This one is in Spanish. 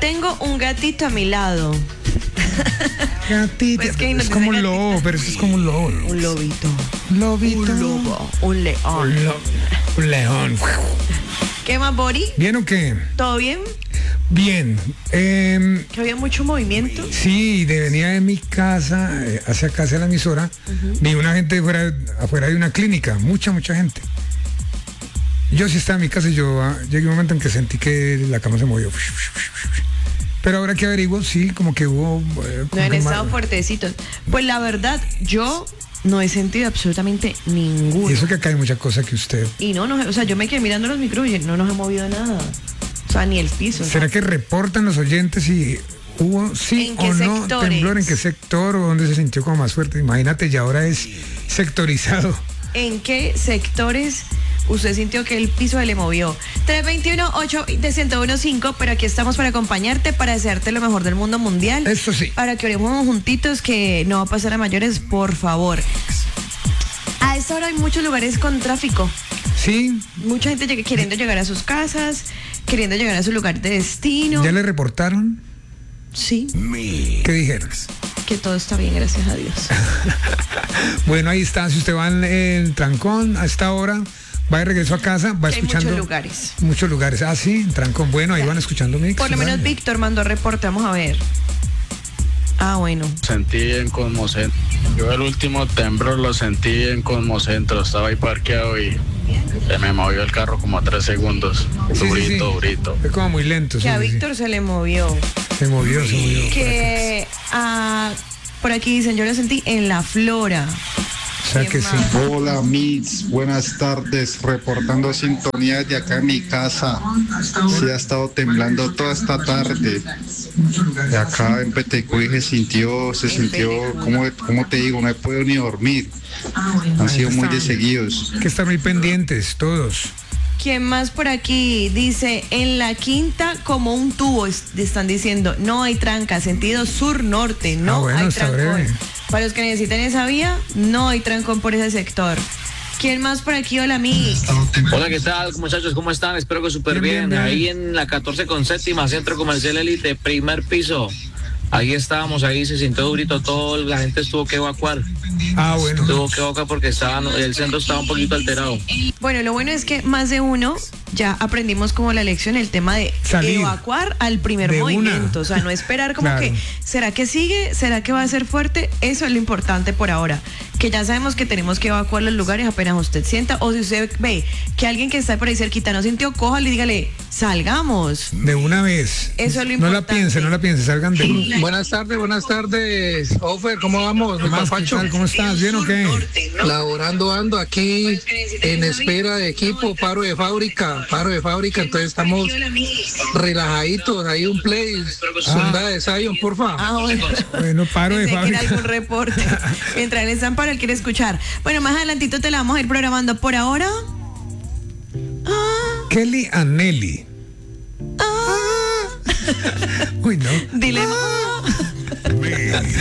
Tengo un gatito a mi lado. Gatita, Pues que es como un lobo, pero eso es como un lobo. Un lobito. Lobito. Un lobo. Un león. Un león. ¿Qué más, Bori? ¿Bien o qué? ¿Todo bien? Bien. Que había mucho movimiento. Sí, venía de mi casa hacia casa de la emisora. Vi una gente afuera de una clínica, mucha gente. Yo sí estaba en mi casa y llegué un momento en que sentí que la cama se movió. Pero ahora que averiguo, sí, como que hubo... No han estado fuertecitos. Pues la verdad, yo no he sentido absolutamente ninguno. Y eso que acá hay mucha cosa que usted... Y no, o sea, yo me quedé mirando los micros y no nos he movido nada. O sea, ni el piso. ¿Será que reportan los oyentes si hubo, sí o no, temblor? ¿En qué sector o dónde se sintió como más fuerte? Imagínate, ya ahora es sectorizado. ¿En qué sectores usted sintió que el piso se le movió? 321-820-1015, pero aquí estamos para acompañarte, para desearte lo mejor del mundo mundial. Eso sí. Para que oremos juntitos que no va a pasar a mayores, por favor. A esta hora hay muchos lugares con tráfico. Sí. Mucha gente queriendo llegar a sus casas, queriendo llegar a su lugar de destino. ¿Ya le reportaron? Sí. ¿Qué dijeron? Que todo está bien, gracias a Dios. Bueno, ahí está. Si usted va en el trancón a esta hora, va de regreso a casa, va escuchando. Hay muchos lugares. Muchos lugares. Ah, sí, en trancón. Bueno, ahí van escuchando Mix. Por lo menos Víctor mandó reporte, vamos a ver. Ah, bueno. Sentí en Cosmocentro. Yo el último temblor lo sentí en Cosmocentro. Estaba ahí parqueado y se me movió el carro como a 3 segundos. Sí, durito. Fue como muy lento. Que a Víctor se le movió. Se movió. Que por aquí dicen, yo lo sentí en La Flora. O sea que sí. Hola, Mix, buenas tardes, reportando sintonía de acá en mi casa. Sí, ha estado temblando toda esta tarde. De acá en Petecuy se sintió, ¿cómo te digo? No he podido ni dormir. Han sido muy de seguidos. Hay que estar muy pendientes, todos. ¿Quién más por aquí? Dice, en La Quinta como un tubo, están diciendo, no hay tranca, sentido sur-norte, no hay trancón. Para los que necesiten esa vía, no hay trancón por ese sector. ¿Quién más por aquí? Hola, mi. Hola, ¿qué tal, muchachos? ¿Cómo están? Espero que súper bien. Ahí en la 14 con séptima, Centro Comercial Elite, primer piso. Ahí estábamos, ahí se sintió durito todo, la gente tuvo que evacuar. Ah, bueno. Tuvo que evacuar porque el centro estaba un poquito alterado. Bueno, lo bueno es que más de uno ya aprendimos como la lección, el tema de salir, evacuar al primer movimiento. O sea, no esperar como que, ¿será que sigue? ¿Será que va a ser fuerte? Eso es lo importante por ahora. Que ya sabemos que tenemos que evacuar los lugares apenas usted sienta. O si usted ve que alguien que está por ahí cerquita no sintió, cójale y dígale, salgamos. De una vez. Eso es lo importante. No la piense, salgan de una. Buenas tardes, Ofer, ¿cómo vamos? ¿Cómo estás? ¿Bien o qué? Laborando ando aquí en espera de equipo, paro de fábrica, entonces estamos relajaditos, ahí un play, sonda de Zion, porfa. Bueno, paro de fábrica. Quiere algún reporte. Mientras él está en paro, él quiere escuchar. Bueno, más adelantito te la vamos a ir programando. Por ahora. Kelly Anelli. Uy, no. Dilema.